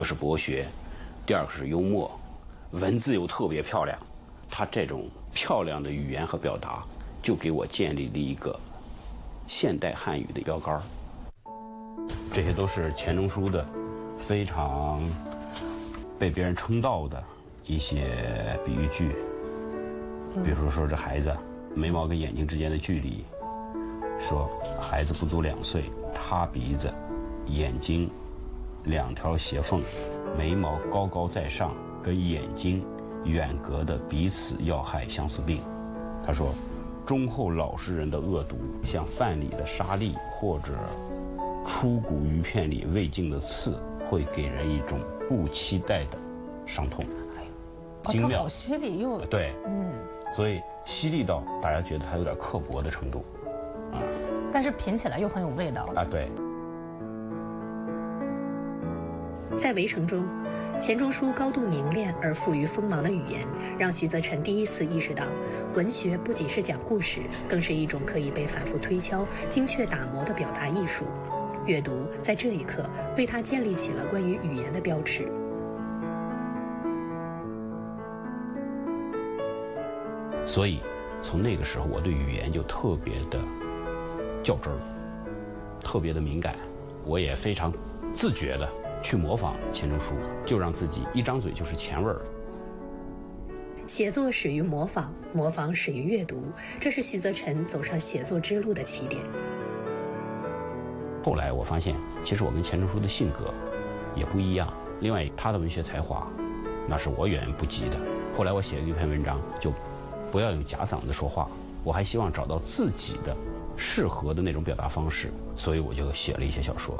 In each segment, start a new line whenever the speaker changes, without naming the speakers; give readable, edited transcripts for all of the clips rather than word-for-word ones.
个是博学，第二个是幽默，文字又特别漂亮。他这种漂亮的语言和表达，就给我建立了一个现代汉语的标杆。这些都是钱钟书的非常被别人称道的一些比喻句，比如说这孩子眉毛跟眼睛之间的距离，说孩子不足2岁，塌鼻子，眼睛2条斜缝，眉毛高高在上，跟眼睛远隔的彼此要害相似病。他说，忠厚老实人的恶毒，像饭里的沙粒或者出骨鱼片里未尽的刺，会给人一种不期待的伤痛。精妙，
好犀利又
对，所以犀利到大家觉得他有点刻薄的程度，
但是品起来又很有味道
啊，对。
在《围城》中，钱钟书高度凝练而富于锋芒的语言，让徐则臣第一次意识到，文学不仅是讲故事，更是一种可以被反复推敲、精确打磨的表达艺术。阅读在这一刻为他建立起了关于语言的标尺。
所以，从那个时候，我对语言就特别的较真儿，特别的敏感。我也非常自觉的去模仿钱钟书，就让自己一张嘴就是钱味儿。
写作始于模仿，模仿始于阅读，这是徐则臣走上写作之路的起点。
后来我发现，其实我跟钱钟书的性格也不一样。另外，他的文学才华，那是我远远不及的。后来我写了一篇文章，就不要用假嗓子说话，我还希望找到自己的适合的那种表达方式，所以我就写了一些小说。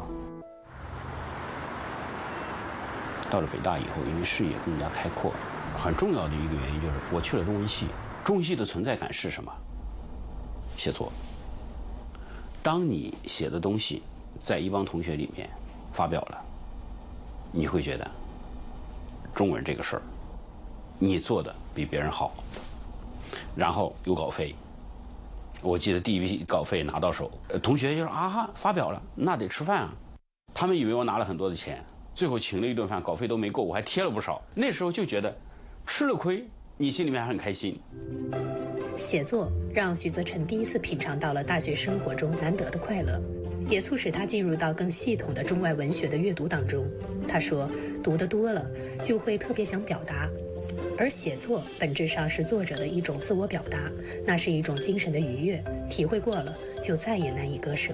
到了北大以后，因为视野更加开阔，很重要的一个原因就是我去了中文系。中文系的存在感是什么？写作。当你写的东西在一帮同学里面发表了，你会觉得中文这个事儿你做的比别人好，然后有稿费。我记得第一笔稿费拿到手，同学就说啊，发表了，那得吃饭啊。他们以为我拿了很多的钱，最后请了一顿饭，稿费都没够，我还贴了不少。那时候就觉得吃了亏，你心里面还很开心。
写作让徐则臣第一次品尝到了大学生活中难得的快乐，也促使他进入到更系统的中外文学的阅读当中。他说，读得多了就会特别想表达，而写作本质上是作者的一种自我表达，那是一种精神的愉悦，体会过了就再也难以割舍。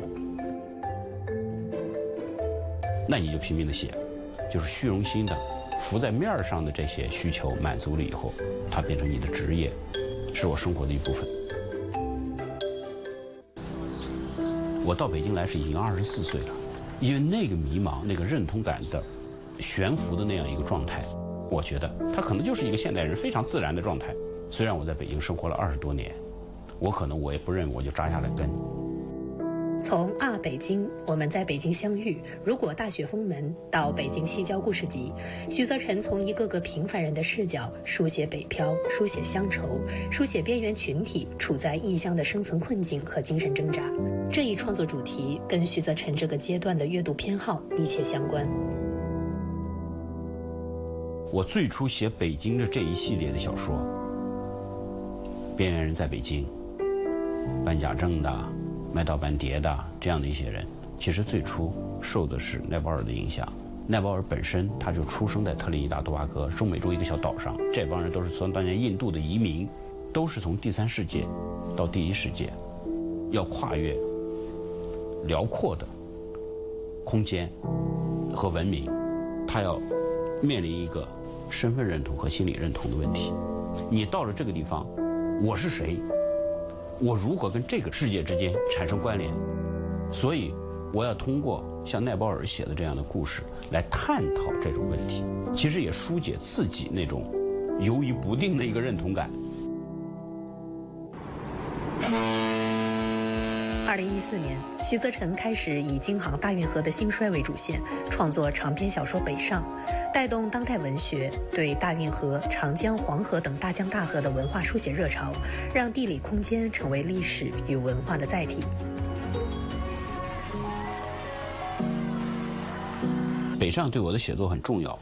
那你就拼命的写，就是虚荣心的浮在面上的这些需求满足了以后，它变成你的职业，是我生活的一部分。我到北京来是已经24岁了，因为那个迷茫、那个认同感的悬浮的那样一个状态，我觉得它可能就是一个现代人非常自然的状态。虽然我在北京生活了20多年，我也不认为我就扎下了根。
从北京，我们在北京相遇，如果大雪封门，到北京西郊故事集，徐则臣从一个个平凡人的视角书写北漂，书写乡愁，书写边缘群体处在异乡的生存困境和精神挣扎。这一创作主题跟徐则臣这个阶段的阅读偏好密切相关。
我最初写北京的这一系列的小说，边缘人在北京，办假证的，卖盗版碟的这样的一些人，其实最初受的是奈保尔的影响。奈保尔本身他就出生在特立尼达多巴哥中美洲一个小岛上，这帮人都是从当年印度的移民，都是从第3世界到第1世界，要跨越辽阔的空间和文明，他要面临一个身份认同和心理认同的问题。你到了这个地方，我是谁？我如何跟这个世界之间产生关联？所以我要通过像奈保尔写的这样的故事来探讨这种问题，其实也疏解自己那种游移不定的一个认同感。
2014年，徐则臣开始以京杭大运河的兴衰为主线，创作长篇小说《北上》，带动当代文学对大运河、长江、黄河等大江大河的文化书写热潮，让地理空间成为历史与文化的载体。
北上对我的写作很重要，